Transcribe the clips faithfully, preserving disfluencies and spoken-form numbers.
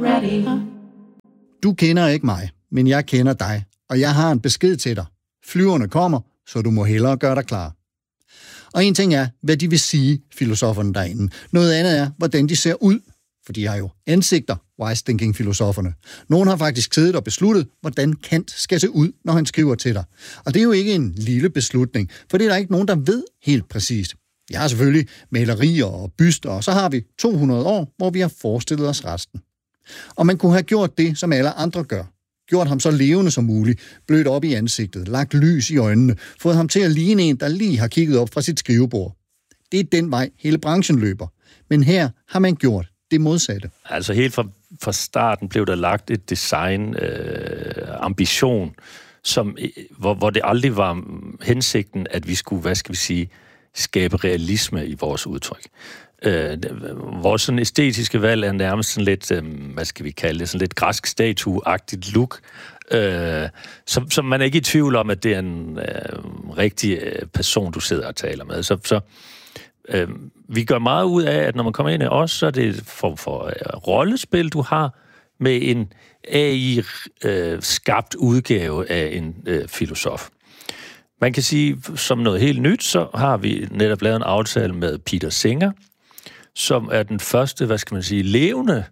ready. Du kender ikke mig, men jeg kender dig, og jeg har en besked til dig. Flyverne kommer, så du må hellere gøre dig klar. Og en ting er, hvad de vil sige, filosoferne derinde. Noget andet er, hvordan de ser ud, for de har jo ansigter, wise thinking-filosoferne. Nogle har faktisk siddet og besluttet, hvordan Kant skal se ud, når han skriver til dig. Og det er jo ikke en lille beslutning, for det er der ikke nogen, der ved helt præcist. Vi har selvfølgelig malerier og byster, og så har vi to hundrede år, hvor vi har forestillet os resten. Og man kunne have gjort det, som alle andre gør. Gjort ham så levende som muligt, blødt op i ansigtet, lagt lys i øjnene, fået ham til at ligne en, der lige har kigget op fra sit skrivebord. Det er den vej, hele branchen løber. Men her har man gjort det modsatte. Altså helt fra, fra starten blev der lagt et design øh, ambition, som, hvor, hvor det aldrig var hensigten, at vi skulle, hvad skal vi sige, skabe realisme i vores udtryk. Øh, vores sådan æstetiske valg er nærmest sådan lidt, øh, hvad skal vi kalde det, sådan lidt græsk statue-agtigt look, øh, som, som man er ikke i tvivl om, at det er en øh, rigtig øh, person, du sidder og taler med. Så, så øh, vi gør meget ud af, at når man kommer ind i os, så er det et form for øh, rollespil, du har med en A I-skabt øh, udgave af en øh, filosof. Man kan sige, som noget helt nyt, så har vi netop lavet en aftale med Peter Singer, som er den første, hvad skal man sige, levende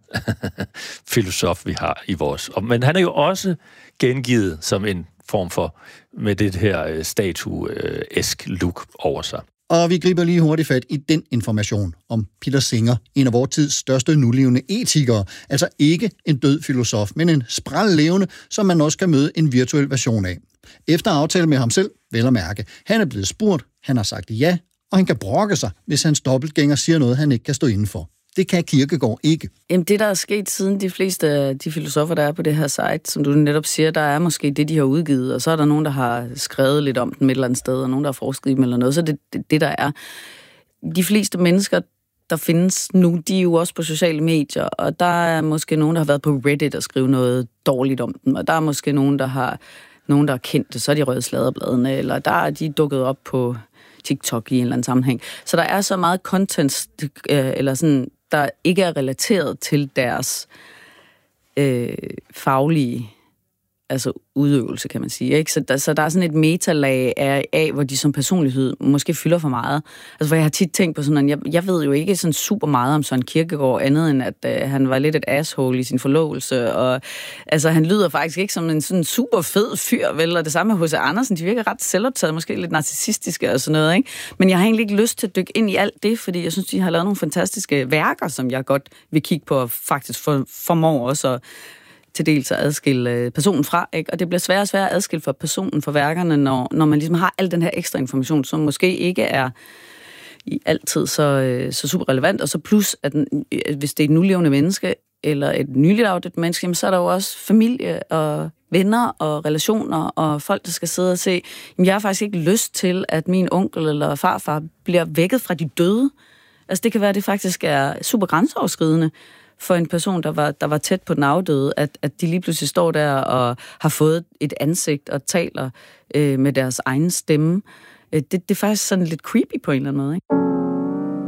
filosof, vi har i vores. Men han er jo også gengivet som en form for, med det her statue-esk look over sig. Og vi griber lige hurtigt fat i den information om Peter Singer, en af vores tids største nulevende etikere. Altså ikke en død filosof, men en sprællevende, som man også kan møde en virtuel version af. Efter aftale med ham selv, vel at mærke. Han er blevet spurgt, han har sagt ja, og han kan brokke sig, hvis hans dobbeltgænger siger noget, han ikke kan stå inden for. Det kan Kierkegaard ikke. Jamen det, der er sket siden de fleste af de filosofer, der er på det her site, som du netop siger, der er måske det, de har udgivet, og så er der nogen, der har skrevet lidt om den et eller andet sted, og nogen, der har forsket i dem eller noget, så det det, det der er. De fleste mennesker, der findes nu, de er jo også på sociale medier, og der er måske nogen, der har været på Reddit og skrive noget dårligt om dem, og der er måske nogen, der har nogen, der er kendte, så er de røde sladderbladene, eller der er de dukket op på TikTok i en eller anden sammenhæng. Så der er så meget content, øh, eller sådan, der ikke er relateret til deres øh, faglige altså udøvelse, kan man sige. Ikke? Så, der, så der er sådan et metalag af, af, hvor de som personlighed måske fylder for meget. Altså, hvor jeg har tit tænkt på sådan, at jeg, jeg ved jo ikke sådan super meget om Søren Kierkegaard, andet end at øh, han var lidt et asshole i sin forlovelse, og altså, han lyder faktisk ikke som en sådan super fed fyr, vel? Og det samme med H C Andersen, de virker ret selvoptaget, måske lidt narcissistiske og sådan noget, ikke? Men jeg har egentlig ikke lyst til at dykke ind i alt det, fordi jeg synes, de har lavet nogle fantastiske værker, som jeg godt vil kigge på, og faktisk for, formår også at til dels at adskille personen fra, ikke? Og det bliver sværere og sværere at adskille for personen fra værkerne, når, når man ligesom har al den her ekstra information, som måske ikke er i altid så, så super relevant, og så plus, at hvis det er et nulevende menneske, eller et nyligt afdødt menneske, jamen, så er der jo også familie og venner og relationer, og folk, der skal sidde og se, jamen, jeg har faktisk ikke lyst til, at min onkel eller farfar bliver vækket fra de døde. Altså det kan være, at det faktisk er super grænseoverskridende for en person, der var, der var tæt på den afdøde, at, at de lige pludselig står der og har fået et ansigt og taler øh, med deres egen stemme. Det, det er faktisk sådan lidt creepy på en eller anden måde, ikke?